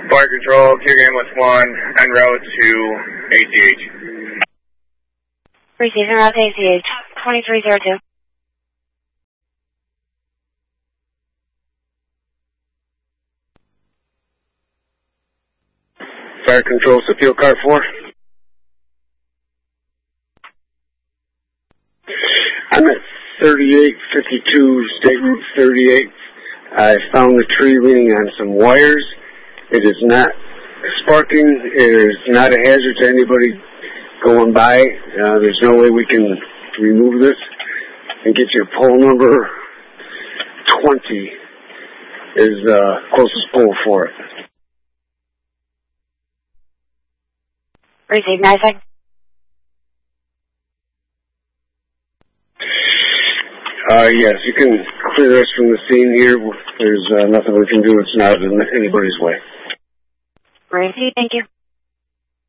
Fire Control, Tier Ambulance 1, en route to ACH. Receiving route to ACH, 2302. Fire Control, Field Car 4. I'm at 3852 State Route 38. I found the tree leaning on some wires. It is not sparking. It is not a hazard to anybody going by. There's no way we can remove this. And get your pole number 20 is the closest pole for it. Receive, NISAC. Yes, you can clear us from the scene here. There's nothing we can do. It's not in anybody's way. Receive, thank you.